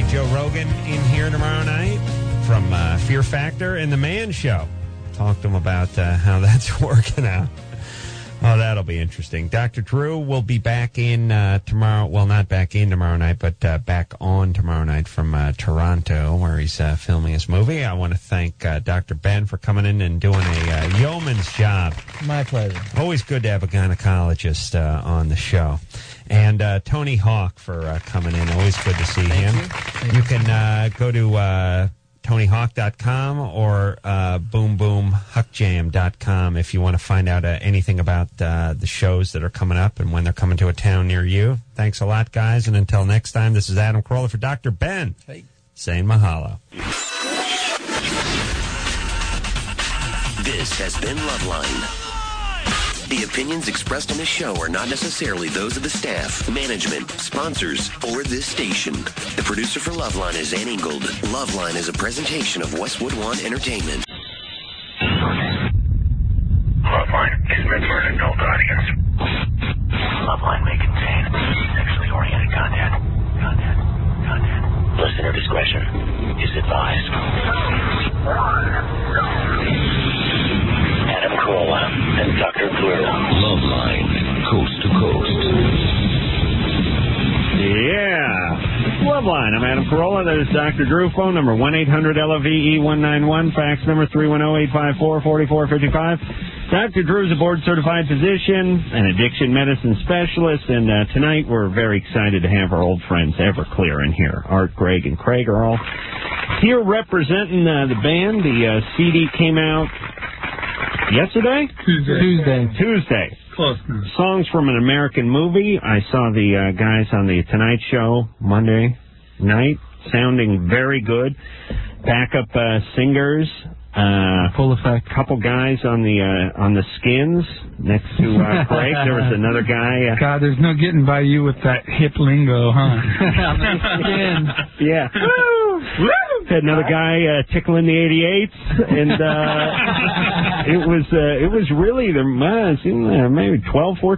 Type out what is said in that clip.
Joe Rogan in here tomorrow night from Fear Factor and The Man Show. Talk to him about how that's working out. Oh, that'll be interesting. Dr. Drew will be back in tomorrow. Well, not back in tomorrow night, but back on tomorrow night from Toronto, where he's filming his movie. I want to thank Dr. Ben for coming in and doing a yeoman's job. My pleasure. Always good to have a gynecologist on the show. And Tony Hawk for coming in. Always good to see him. You can go to TonyHawk.com or BoomBoomHuckJam.com if you want to find out anything about the shows that are coming up and when they're coming to a town near you. Thanks a lot, guys. And until next time, this is Adam Carolla for Dr. Ben. Hey. Saying mahalo. This has been Loveline. The opinions expressed on this show are not necessarily those of the staff, management, sponsors, or this station. The producer for Loveline is Ann Ingold. Loveline is a presentation of Westwood One Entertainment. Loveline is meant for an adult audience. Loveline may contain sexually oriented content. Listener discretion is advised. Adam Carolla and Dr. Drew. Loveline, coast to coast. Yeah. Loveline. I'm Adam Carolla. That is Dr. Drew. Phone number 1-800-LOVE-191. Fax number 310-854-4455. Dr. Drew is a board-certified physician, an addiction medicine specialist, and tonight we're very excited to have our old friends Everclear in here. Art, Greg, and Craig are all here representing the band. The CD came out yesterday? Tuesday. Close. Songs from an American movie. I saw the guys on the Tonight Show Monday night, sounding very good. Backup singers. Full effect. Couple guys on the Skins next to Craig. There was another guy. God, there's no getting by you with that hip lingo, huh? Yeah. Woo! Had another guy tickling the 88s, and it was really maybe 12, 14